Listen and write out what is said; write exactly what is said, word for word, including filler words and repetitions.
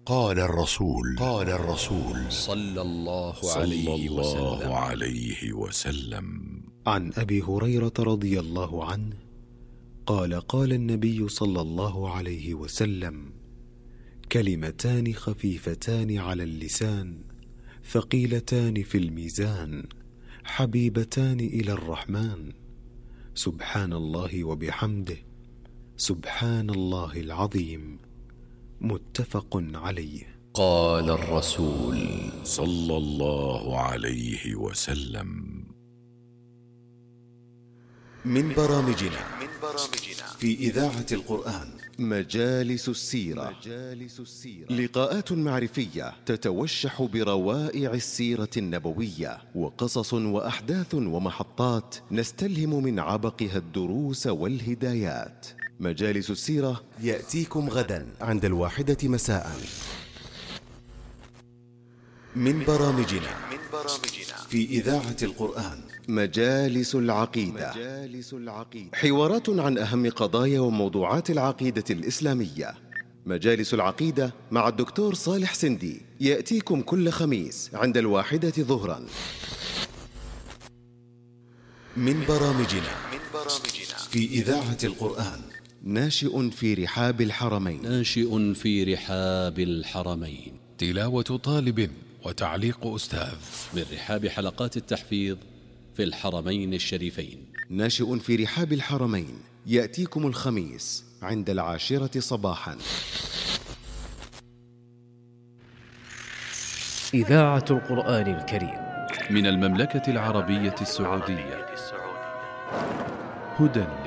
قال الرسول قال الرسول صلى الله صلى عليه الله وسلم عليه وسلم. عن أبي هريرة رضي الله عنه قال قال النبي صلى الله عليه وسلم: كلمتان خفيفتان على اللسان ثقيلتان في الميزان حبيبتان إلى الرحمن، سبحان الله وبحمده، سبحان الله العظيم. متفق عليه. قال الرسول صلى الله عليه وسلم. من برامجنا في إذاعة القرآن مجالس السيرة، لقاءات معرفية تتوشح بروائع السيرة النبوية، وقصص وأحداث ومحطات نستلهم من عبقها الدروس والهدايات. مجالس السيرة يأتيكم غدا عند الواحدة مساء. من برامجنا في إذاعة القرآن مجالس العقيدة، حوارات عن أهم قضايا وموضوعات العقيدة الإسلامية. مجالس العقيدة مع الدكتور صالح سندي يأتيكم كل خميس عند الواحدة ظهرا. من برامجنا في إذاعة القرآن ناشئ في رحاب الحرمين ناشئ في رحاب الحرمين تلاوة طالب وتعليق أستاذ من رحاب حلقات التحفيظ في الحرمين الشريفين. ناشئ في رحاب الحرمين يأتيكم الخميس عند العاشرة صباحا. إذاعة القرآن الكريم من المملكة العربية السعودية. هدى